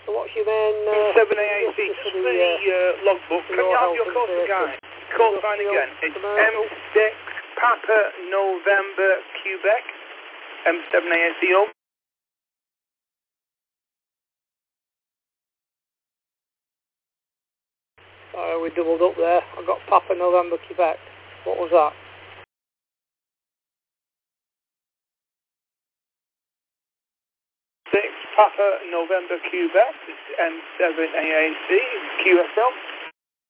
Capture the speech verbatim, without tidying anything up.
So what's your main... Uh, seven A A C, for the, the uh, uh, logbook. Can you have your course again? Course line again. It's M six Papa November Quebec. M seven A A C home. Sorry, we doubled up there. I got Papa November Quebec. What was that? six Papa November Quebec. It's M seven A A C Q S L.